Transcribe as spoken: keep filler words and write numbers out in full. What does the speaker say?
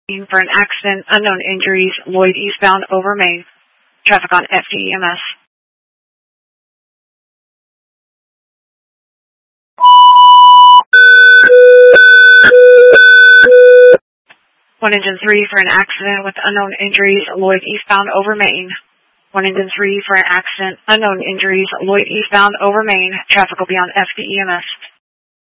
For an accident, unknown injuries, Lloyd eastbound over Main. Traffic on F D E M S. One engine three for an accident with unknown injuries, Lloyd eastbound over Main. One engine three for an accident, unknown injuries, Lloyd eastbound over Main. Traffic will be on F D E M S.